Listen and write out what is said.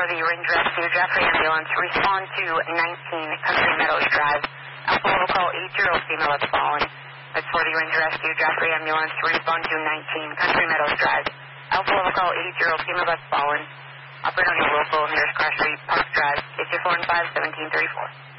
the Range Rescue Jeffrey Ambulance, respond to 19 Country Meadows Drive. Alpha Level call 80, female that's fallen. That's for the Range Rescue Jeffrey Ambulance, respond to 19 Country Meadows Drive. Alpha Level call 80, female that's fallen. Operate on your local nearest cross street, Park Drive, 8245 1734.